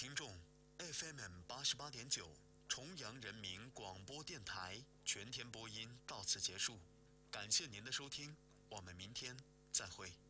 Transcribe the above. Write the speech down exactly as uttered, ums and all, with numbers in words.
听众 ，F M 八十八点九，重阳人民广播电台全天播音到此结束，感谢您的收听，我们明天再会。